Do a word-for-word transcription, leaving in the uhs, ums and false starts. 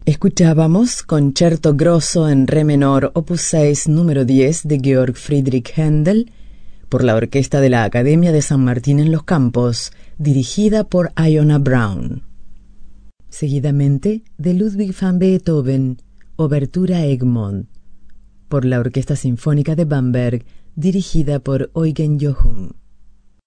Escuchábamos Concerto Grosso en Re menor, opus seis, número diez, de Georg Friedrich Händel, por la Orquesta de la Academia de San Martín en los Campos, dirigida por Iona Braun. Seguidamente, de Ludwig van Beethoven, Obertura Egmont, por la Orquesta Sinfónica de Bamberg, dirigida por Eugen Jochum.